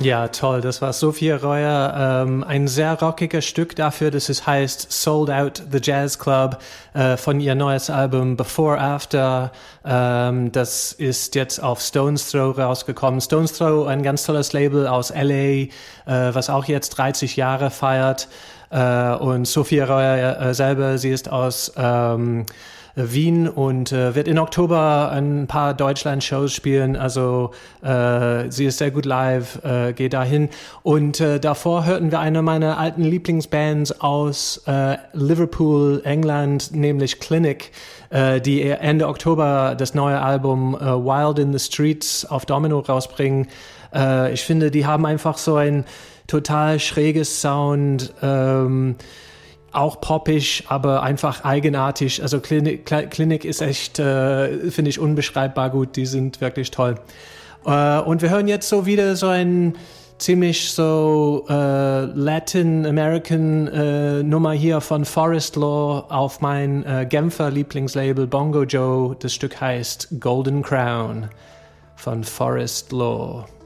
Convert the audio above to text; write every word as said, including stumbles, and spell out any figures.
Ja, toll. Das war Sophia Reuer. Ähm, ein sehr rockiges Stück dafür, dass es heißt Sold Out the Jazz Club äh, von ihr neues Album Before After. Ähm, das ist jetzt auf Stones Throw rausgekommen. Stones Throw, ein ganz tolles Label aus L A, äh, was auch jetzt dreißig Jahre feiert. Äh, und Sophia Reuer äh, selber, sie ist aus ähm, Wien und äh, wird in Oktober ein paar Deutschland-Shows spielen, also äh, sie ist sehr gut live, äh, geh dahin. Und äh, davor hörten wir eine meiner alten Lieblingsbands aus äh, Liverpool, England, nämlich Clinic, äh, die Ende Oktober das neue Album äh, Wild in the Streets auf Domino rausbringen. Äh, ich finde, die haben einfach so ein total schräges Sound, ähm, auch poppig, aber einfach eigenartig. Also Clinic, Clinic ist echt, äh, finde ich, unbeschreibbar gut. Die sind wirklich toll. Äh, und wir hören jetzt so wieder so ein ziemlich so äh, Latin American äh, Nummer hier von Forest Law auf mein äh, Genfer Lieblingslabel Bongo Joe. Das Stück heißt Golden Crown von Forest Law.